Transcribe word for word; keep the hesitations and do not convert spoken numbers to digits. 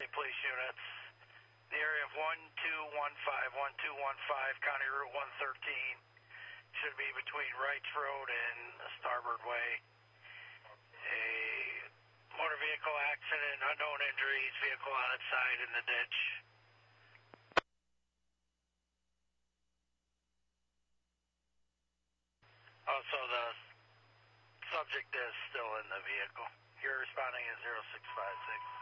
police units. The area of one two one five, one two one five, County Route one thirteen. Should be between Wrights Road and Starboard Way. A motor vehicle accident, unknown injuries, vehicle on its side in the ditch. Also, the subject is still in the vehicle. You're responding at zero six five six.